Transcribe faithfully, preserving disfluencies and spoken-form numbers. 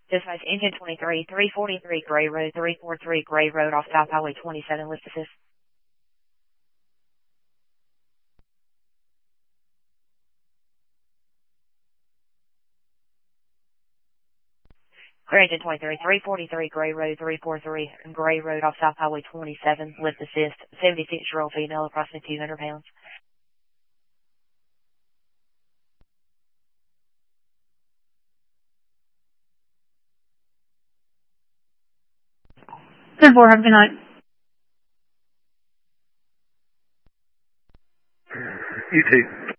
Dispatch engine twenty-three, three forty-three Gray Road, three forty-three Gray Road off South Highway twenty-seven, list assist. Clear engine twenty-three, three forty-three Gray Road, three forty-three Gray Road off South Highway twenty-seven, lift assist, seventy-six-year-old female, approximately two hundred pounds. ten four, have a good night. You too.